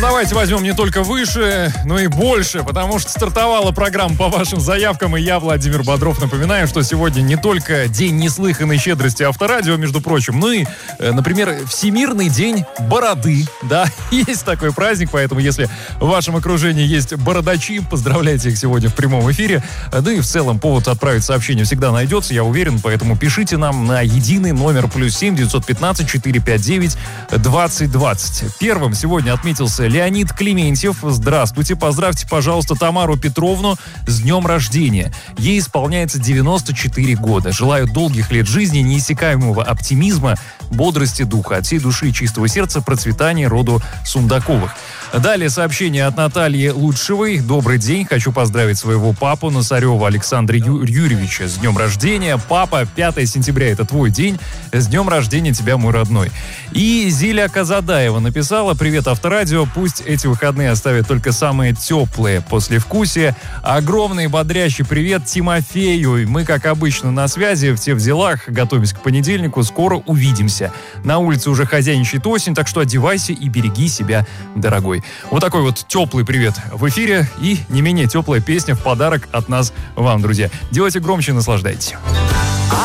Давайте возьмем не только выше, но и больше, потому что стартовала программа по вашим заявкам, и я, Владимир Бодров, напоминаю, что сегодня не только день неслыханной щедрости Авторадио, между прочим, но и, например, Всемирный день бороды. Да, есть такой праздник, поэтому если в вашем окружении есть бородачи, поздравляйте их сегодня в прямом эфире. Да и в целом повод отправить сообщение всегда найдется, я уверен, поэтому пишите нам на единый номер +7 915 459 2020. Первым сегодня отметился Леонид Клементьев. Здравствуйте, поздравьте, пожалуйста, Тамару Петровну с днем рождения. Ей исполняется 94 года. Желаю долгих лет жизни, неиссякаемого оптимизма, бодрости духа, от всей души и чистого сердца, процветания роду Сундаковых. Далее сообщение от Натальи Лучшевой. Добрый день, хочу поздравить своего папу Носарева Александра Юрьевича с днем рождения. Папа, 5 сентября это твой день. С днем рождения тебя, мой родной. И Зиля Казадаева написала: привет, Авторадио, пусть эти выходные оставят только самые теплые послевкусия. Огромный бодрящий привет Тимофею. Мы, как обычно, на связи, все в делах, готовимся к понедельнику, скоро увидимся. На улице уже хозяйничает осень, так что одевайся и береги себя, дорогой. Вот такой вот теплый привет в эфире и не менее теплая песня в подарок от нас вам, друзья. Делайте громче, наслаждайтесь.